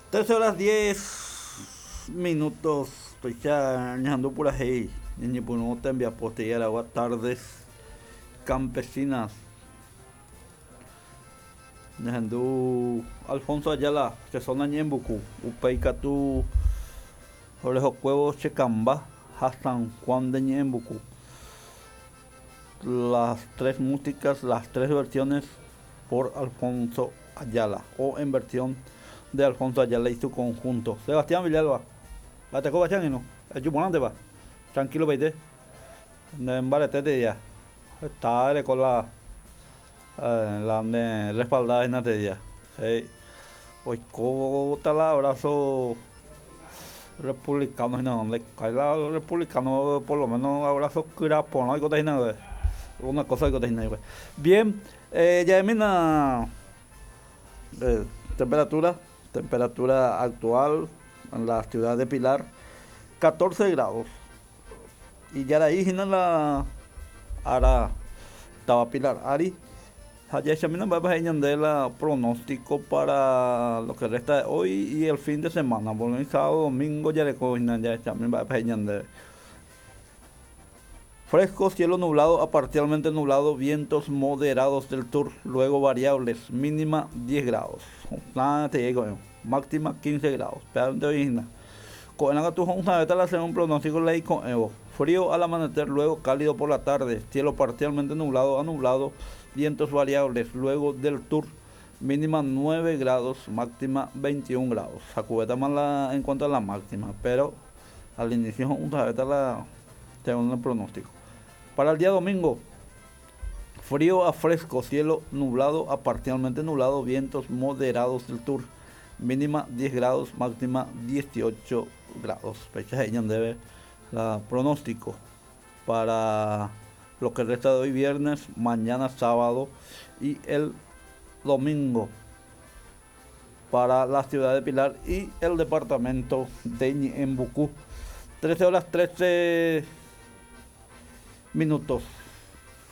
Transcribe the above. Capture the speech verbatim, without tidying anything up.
trece horas diez minutos. Estoy ya ñajando por ahí. Ni por no te envía poste agua tardes campesinas. Ñajando Alfonso Ayala, que son Añembucu, Upaicatu, Orejo Cuevos Checamba, Hassan Juan de Ñembucu. Las tres músicas, las tres versiones por Alfonso Ayala o en versión de Alfonso Ayala y su conjunto. Sebastián Villalba, la teco bachan y no, el chuponante va, tranquilo veinte, en barete de día, está de con la, eh, la de respaldada en este día. Hoy cota el abrazo republicano y no, le cae la republicano por lo menos abrazo crapo, no hay cosas nada, una cosa hay cosas nada. Bien, eh, ya termina eh, temperatura. Temperatura actual en la ciudad de Pilar, catorce grados. Y ya de ahí en la ara estaba Pilar. Ari, allá también va a el pronóstico para lo que resta de hoy y el fin de semana. Por el sábado, domingo ya le cogen, ya también va a fresco, cielo nublado a parcialmente nublado, vientos moderados del sur, luego variables, mínima diez grados. Nada te digo, máxima quince grados. Pero de origina. Con el gato un la hacer un pronóstico ley con Evo. Frío al amanecer, luego cálido por la tarde, cielo parcialmente nublado a nublado, vientos variables, luego del sur, mínima nueve grados, máxima veintiún grados. Sacubeta más la, en cuanto a la máxima, pero al inicio un la según el pronóstico. Para el día domingo, frío a fresco, cielo nublado a parcialmente nublado, vientos moderados del sur, mínima diez grados, máxima dieciocho grados. Fecha de debe la pronóstico para lo que resta de hoy viernes, mañana sábado y el domingo para la ciudad de Pilar y el departamento de Ñembucú. trece horas trece minutos.